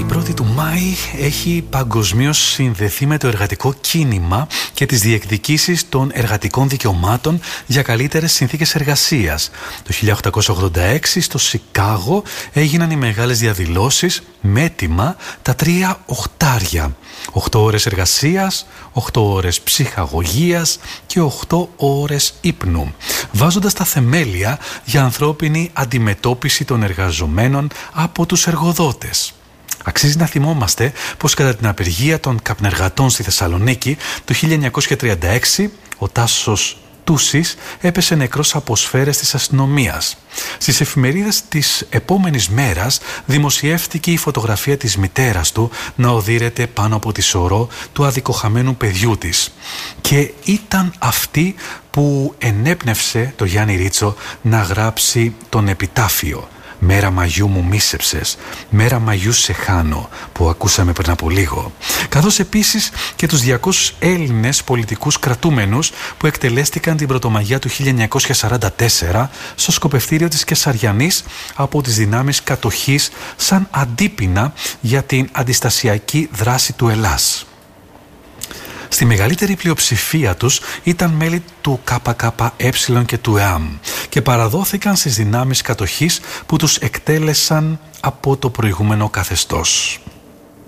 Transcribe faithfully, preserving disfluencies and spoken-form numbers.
πρώτη του Μάη έχει παγκοσμίως συνδεθεί με το εργατικό κίνημα και τις διεκδικήσεις των εργατικών δικαιωμάτων για καλύτερες συνθήκες εργασίας. Το χίλια οκτακόσια ογδόντα έξι στο Σικάγο έγιναν οι μεγάλες διαδηλώσεις με έτοιμα τα τρία οχτάρια. Οκτώ ώρες εργασίας, οκτώ ώρες ψυχαγωγίας και οκτώ ώρες ύπνου, βάζοντας τα θεμέλια για ανθρώπινη αντιμετώπιση των εργαζομένων από τους εργοδότες. Αξίζει να θυμόμαστε πως κατά την απεργία των καπνεργατών στη Θεσσαλονίκη το χίλια εννιακόσια τριάντα έξι ο Τάσος Τούσης έπεσε νεκρός από σφαίρες της αστυνομίας. Στις εφημερίδες της επόμενης μέρας δημοσιεύτηκε η φωτογραφία της μητέρας του να οδύρεται πάνω από τη σωρό του αδικοχαμένου παιδιού της. Και ήταν αυτή που ενέπνευσε το Γιάννη Ρίτσο να γράψει τον επιτάφιο «Μέρα Μαγιού μου μίσεψες, μέρα Μαγιού σε χάνω» που ακούσαμε πριν από λίγο. Καθώς επίσης και τους διακόσιους Έλληνες πολιτικούς κρατούμενους που εκτελέστηκαν την Πρωτομαγιά του χίλια εννιακόσια σαράντα τέσσερα στο σκοπευτήριο της Κεσαριανής από τις δυνάμεις κατοχής σαν αντίπεινα για την αντιστασιακή δράση του Ελλάς. Στη μεγαλύτερη πλειοψηφία τους ήταν μέλη του ΚΚΕ και του ΕΑΜ και παραδόθηκαν στις δυνάμεις κατοχής που τους εκτέλεσαν από το προηγούμενο καθεστώς.